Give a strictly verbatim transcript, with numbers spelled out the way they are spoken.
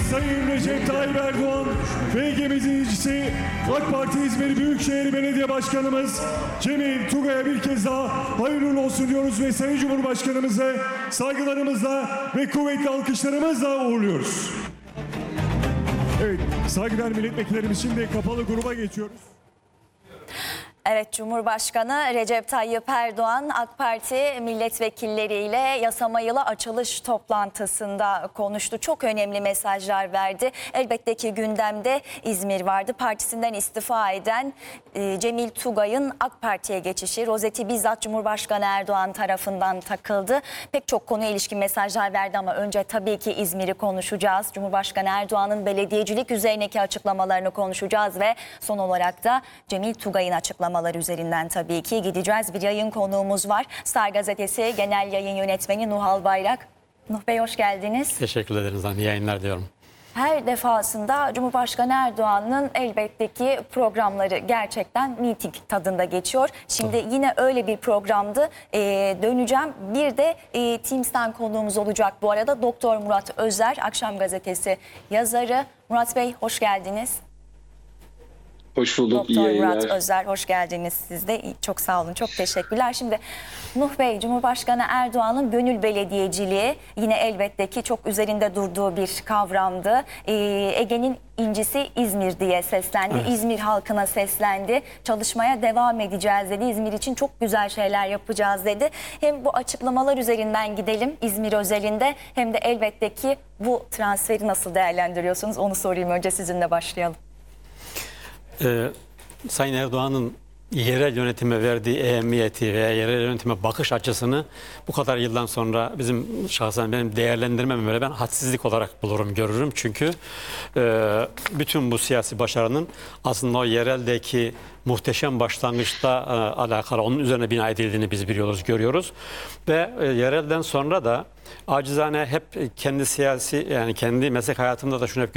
Sayın Recep Tayyip Erdoğan ve gemicisi AK Parti İzmir Büyükşehir Belediye Başkanımız Cemil Tugay'a bir kez daha hayırlı olsun diyoruz ve Sayın Cumhurbaşkanımızı saygılarımızla ve kuvvetli alkışlarımızla uğurluyoruz. Evet, saygıdeğer milletvekillerimiz, şimdi kapalı gruba geçiyoruz. Evet, Cumhurbaşkanı Recep Tayyip Erdoğan AK Parti milletvekilleriyle yasama yılı açılış toplantısında konuştu. Çok önemli mesajlar verdi. Elbette ki gündemde İzmir vardı. Partisinden istifa eden e, Cemil Tugay'ın AK Parti'ye geçişi, rozeti bizzat Cumhurbaşkanı Erdoğan tarafından takıldı. Pek çok konuya ilişkin mesajlar verdi ama önce tabii ki İzmir'i konuşacağız. Cumhurbaşkanı Erdoğan'ın belediyecilik üzerindeki açıklamalarını konuşacağız ve son olarak da Cemil Tugay'ın açıklamaları üzerinden tabii ki gideceğiz. Bir yayın konuğumuz var. Star Gazetesi Genel Yayın Yönetmeni Nuh Albayrak. Nuh Bey, hoş geldiniz. Teşekkür ederiz. İyi yayınlar diyorum. Her defasında Cumhurbaşkanı Erdoğan'ın elbette ki programları gerçekten miting tadında geçiyor. Şimdi Tabii. yine öyle bir programdı. Ee, döneceğim. Bir de e, Teams'ten konuğumuz olacak bu arada. Doktor Murat Özer, Akşam Gazetesi yazarı. Murat Bey, hoş geldiniz. Hoş bulduk. Doktor Murat Özer, hoş geldiniz siz de. Çok sağ olun, çok teşekkürler. Şimdi Nuh Bey, Cumhurbaşkanı Erdoğan'ın gönül belediyeciliği yine elbette ki çok üzerinde durduğu bir kavramdı. Ee, Ege'nin incisi İzmir diye seslendi. Evet. İzmir halkına seslendi. Çalışmaya devam edeceğiz dedi. İzmir için çok güzel şeyler yapacağız dedi. Hem bu açıklamalar üzerinden gidelim İzmir özelinde, hem de elbette ki bu transferi nasıl değerlendiriyorsunuz onu sorayım. Önce sizinle başlayalım. Ee, Sayın Erdoğan'ın yerel yönetime verdiği ehemmiyeti veya yerel yönetime bakış açısını bu kadar yıldan sonra bizim şahsen benim değerlendirmem öyle, ben hadsizlik olarak bulurum, görürüm. Çünkü e, bütün bu siyasi başarının aslında o yereldeki muhteşem başlangıçta e, alakalı, onun üzerine bina edildiğini biz biliyoruz, görüyoruz. Ve e, yerelden sonra da acizane hep kendi siyasi, yani kendi meslek hayatımda da şunu hep